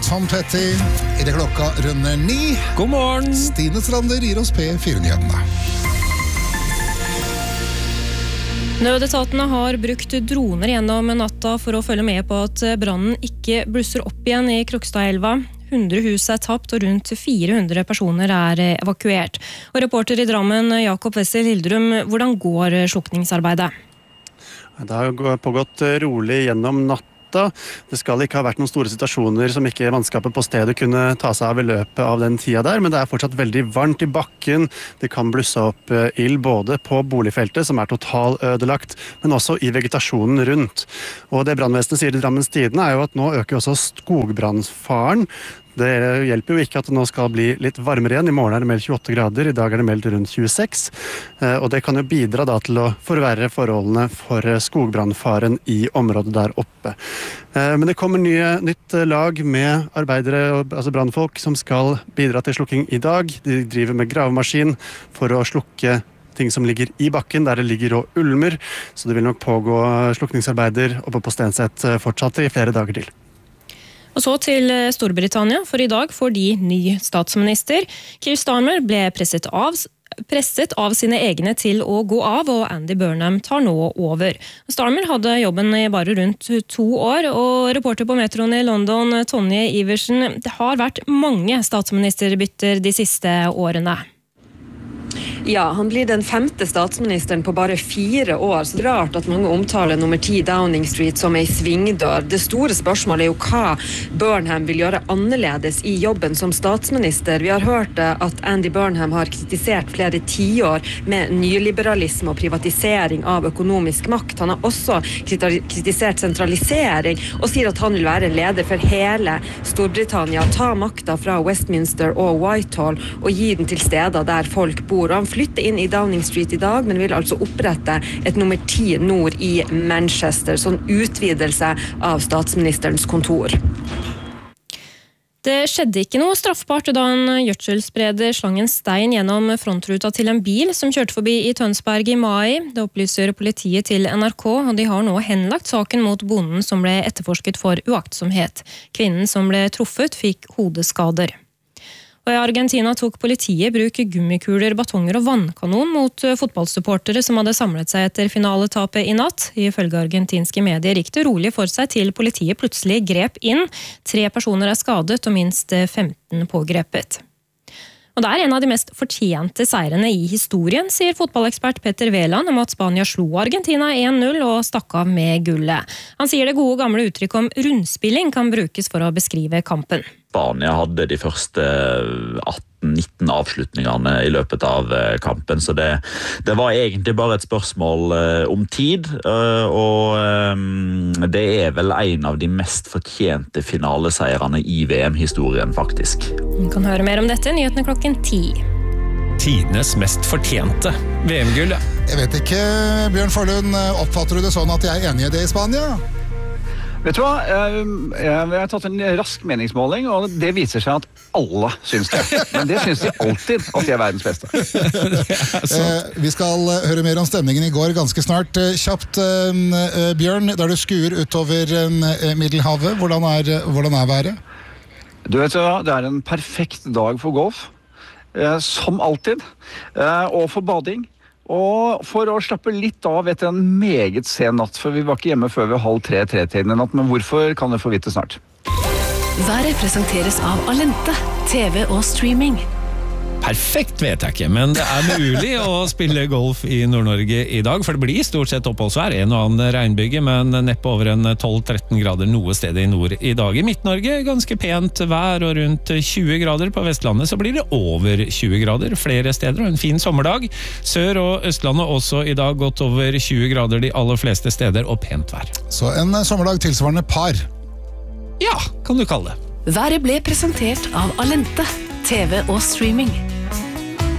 Tom Petty. I det klokka runder 9. God morgen! Stine Strander gir oss P4-nyhetene. Nødetatene har brukt droner gjennom natta for å følge med på at brannen ikke blusser opp igjen i Krokstadelva. 100 hus er tapt, og rundt 400 personer er evakuert. Og reporter i Drammen, Jakob Wessel Hildrum, hvordan går slukningsarbeidet? Det har pågått rolig gjennom natta. Det skal ikke ha vært noen store situasjoner som ikke mannskapet på stedet kunne ta seg av i løpet av den tida der, men det er fortsatt veldig varmt i bakken. Det kan blusse opp ild både på boligfeltet, som er total ødelagt, men også i vegetasjonen rundt. Og det brannvesenet sier til Drammens Tidende er jo at nå øker også skogbrannfaren. Det hjelper jo ikke at det nå skal bli litt varmere igjen. I morgen er det meldt 28 grader, i dag er det meldt rundt 26. Og det kan jo bidra da til å forverre forholdene for skogbrannfaren i området der oppe. Men det kommer nytt lag med arbeidere, altså brannfolk, som skal bidra til slukking i dag. De driver med gravemaskin for å slukke ting som ligger i bakken, der det ligger og ulmer. Så det vil nok pågå slukningsarbeider oppe på Stenset fortsatt i flere dager til. Og så til Storbritannia, for i dag får de ny statsminister. Keir Starmer ble presset av sine egne til å gå av, og Andy Burnham tar nå over. Starmer hadde jobben i bare rundt 2 år, og reporter på metroen i London, Tonje Iversen, det har vært mange statsministerbytter de siste årene. Ja, han blir den 5. statsministeren på bare 4 år, så det er rart at mange omtaler nummer 10 Downing Street som en svingdør. Det store spørsmålet er jo hva Burnham vil gjøre annerledes i jobben som statsminister. Vi har hørt at Andy Burnham har kritisert flere tiår med nyliberalisme og privatisering av økonomisk makt. Han har også kritisert sentralisering og sier at han vil være en leder for hele Storbritannia, ta makta fra Westminster og Whitehall og gi den til steder der folk bor. Han flytte inn i Downing Street i dag, men vil altså opprette et nummer 10 nord i Manchester, sånn utvidelse av statsministerens kontor. Det skjedde ikke noe straffbart da en gjødselspreder slang en stein gjennom frontruta til en bil som kjørte forbi i Tønsberg i mai. Det opplyser politiet til NRK, og de har nå henlagt saken mot bonden som ble etterforsket for uaktsomhet. Kvinnen som ble truffet fikk hodeskader. Og i Argentina tok politiet bruk gummikuler, batonger og vannkanon mot fotballsupportere som hadde samlet seg etter finaletapet i natt. Ifølge argentinske medier gikk det rolig for seg til politiet plutselig grep inn. 3 personer er skadet og minst 15 pågrepet. Og det er en av de mest fortjente seirene i historien, sier fotballekspert Petter Wæland om at Spania slo Argentina 1-0 og stakk av med gullet. Han sier det gode gamle uttrykk om rundspilling kan brukes for å beskrive kampen. Spania hadde de første 18-19 avslutningene i løpet av kampen, så det var egentlig bare et spørsmål om tid, og det er vel en av de mest fortjente finaleseierne i VM-historien, faktisk. Vi kan høre mer om dette i nyhetene klokken 10. Tidenes mest fortjente VM-gull, ja. Jeg vet ikke, Bjørn Forlund, oppfatter du det sånn at jeg er enig i det i Spania? Vet du hva? Jeg har tatt en rask meningsmåling, og det viser seg at alle syns det. Men det syns de alltid at de er verdens beste. Vi skal høre mer om stemningen i går ganske snart. Kjapt, Bjørn, der du skuer utover Middelhavet, hvordan er været? Du vet hva, det er en perfekt dag for golf, som alltid, og for bading. Og for å slappe litt av etter en meget sen natt, for vi var ikke hjemme før ved 2:30-3-tiden i natt, men hvorfor kan jeg få vite snart. Været presenteres av Alente, TV og streaming. Perfekt vet jeg ikke, men det er mulig å spille golf i Nord-Norge i dag, for det blir stort sett oppholdsvær, en og annen regnbyge, men neppe over en 12-13 grader noe sted i nord i dag. I Midt-Norge ganske pent vær, og rundt 20 grader på Vestlandet så blir det over 20 grader flere steder, og en fin sommerdag. Sør- og Østlandet også i dag godt over 20 grader de aller fleste steder, og pent vær. Så en sommerdag tilsvarende par? Ja, kan du kalle det. Været ble presentert av Alente, TV og streaming.